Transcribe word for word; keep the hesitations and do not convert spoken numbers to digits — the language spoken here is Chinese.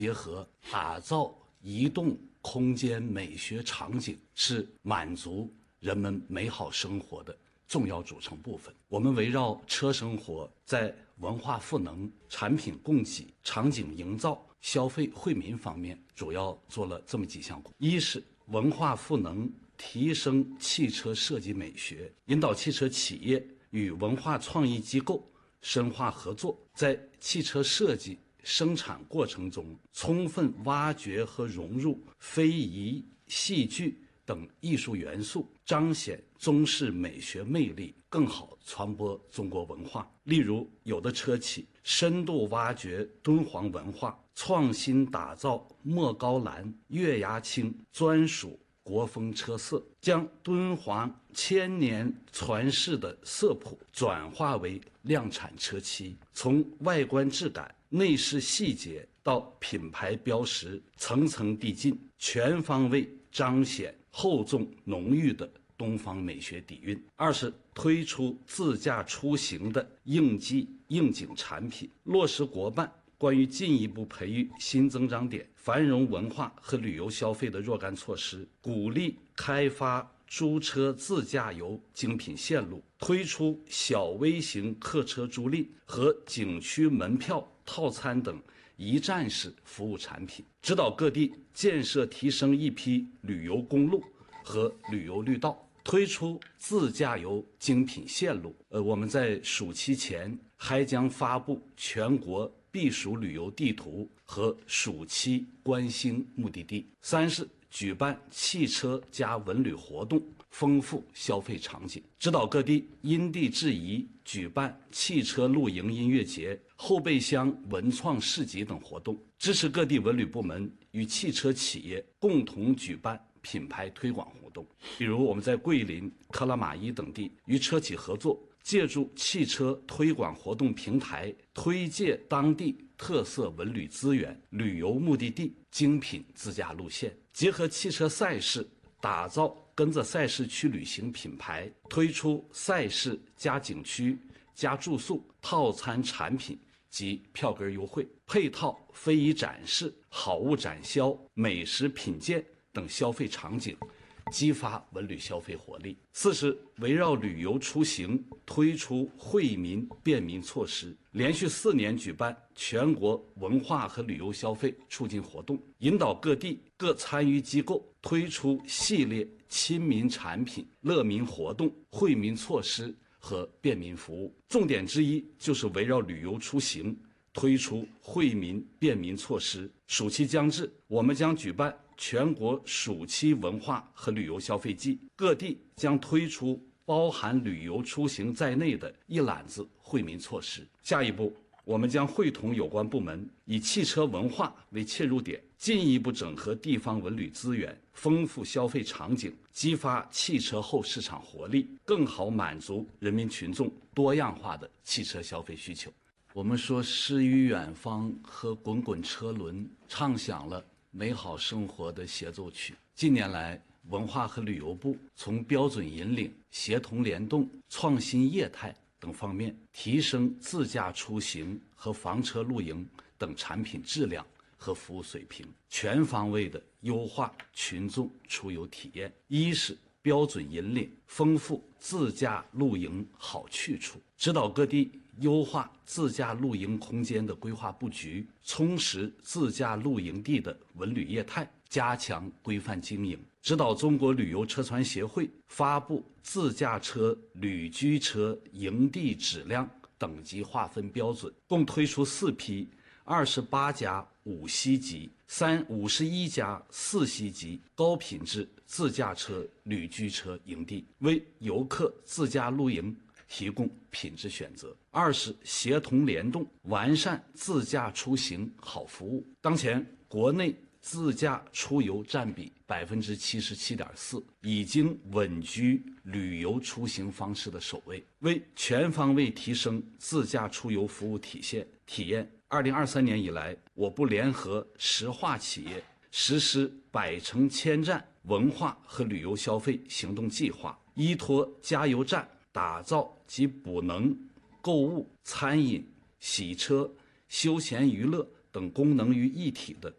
结合打造移动空间美学场景，是满足人们美好生活的重要组成部分。我们围绕车生活，在文化赋能、产品供给、场景营造、消费惠民方面，主要做了这么几项工作。一是文化赋能，提升汽车设计美学，引导汽车企业与文化创意机构深化合作，在汽车设计生产过程中，充分挖掘和融入非遗、戏剧等艺术元素，彰显中式美学魅力，更好传播中国文化。例如，有的车企深度挖掘敦煌文化，创新打造莫高蓝、月牙青专属国风车色，将敦煌千年传世的色谱转化为量产车漆，从外观质感、内饰细节到品牌标识，层层递进，全方位彰显厚重浓郁的东方美学底蕴。二是推出自驾出行的应季应景产品，落实国办关于进一步培育新增长点、繁荣文化和旅游消费的若干措施，鼓励开发租车自驾游精品线路，推出小微型客车租赁和景区门票套餐等一站式服务产品，指导各地建设提升一批旅游公路和旅游绿道，推出自驾游精品线路。呃，我们在暑期前还将发布全国避暑旅游地图和暑期观星目的地。三是举办汽车加文旅活动，丰富消费场景，指导各地因地制宜举办汽车露营音乐节、后备箱文创市集等活动，支持各地文旅部门与汽车企业共同举办品牌推广活动。比如我们在桂林、克拉玛依等地与车企合作，借助汽车推广活动平台，推介当地特色文旅资源、旅游目的地、精品自驾路线，结合汽车赛事，打造跟着赛事去旅行品牌，推出赛事加景区加住宿套餐产品及票根优惠，配套非遗展示、好物展销、美食品鉴等消费场景，激发文旅消费活力。四是围绕旅游出行推出惠民便民措施，连续四年举办全国文化和旅游消费促进活动，引导各地各参与机构推出系列亲民产品、乐民活动、惠民措施和便民服务。重点之一就是围绕旅游出行推出惠民便民措施。暑期将至，我们将举办全国暑期文化和旅游消费季，各地将推出包含旅游出行在内的一揽子惠民措施。下一步，我们将会同有关部门，以汽车文化为切入点，进一步整合地方文旅资源，丰富消费场景，激发汽车后市场活力，更好满足人民群众多样化的汽车消费需求。我们说诗与远方和滚滚车轮唱响了美好生活的协奏曲。近年来，文化和旅游部从标准引领、协同联动、创新业态等方面，提升自驾出行和房车露营等产品质量和服务水平，全方位的优化群众出游体验。一是标准引领，丰富自驾露营好去处，指导各地优化自驾露营空间的规划布局，充实自驾露营地的文旅业态，加强规范经营，指导中国旅游车船协会发布自驾车、旅居车营地质量等级划分标准，共推出四批二十八家五星级、三五十一家四星级高品质自驾车、旅居车营地，为游客自驾露营提供品质选择。二是协同联动，完善自驾出行好服务。当前国内自驾出游占比百分之七十七点四，已经稳居旅游出行方式的首位。为全方位提升自驾出游服务体现体验，二零二三年以来，我部联合石化企业实施百城千站文化和旅游消费行动计划，依托加油站打造及补能、购物、餐饮、洗车、休闲娱乐等功能于一体的